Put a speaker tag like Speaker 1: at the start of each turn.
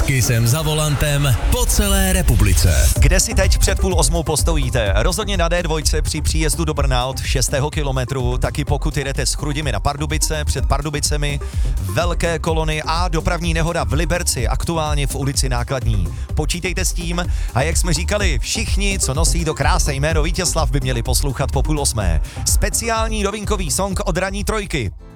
Speaker 1: Kisem za volantem po celé republice.
Speaker 2: Kde si teď před 7:30 postojíte? Rozhodně na D2 při příjezdu do Brna od 6. kilometru, taky pokud jedete s Chrudimi na Pardubice, před Pardubicemi, velké kolony a dopravní nehoda v Liberci, aktuálně v ulici Nákladní. Počítejte s tím a jak jsme říkali, všichni, co nosí do krásné jméno Vítězslav, by měli poslouchat po 7:30. Speciální novinkový song od ranní trojky.